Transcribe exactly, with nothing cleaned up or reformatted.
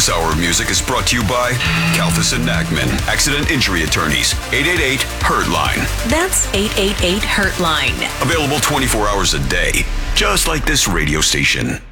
This hour of music is brought to you by Kalfas and Nachman, Accident Injury Attorneys, eight eight eight, hurt line. That's eight eight eight, hurt line. Available twenty-four hours a day, just like this radio station.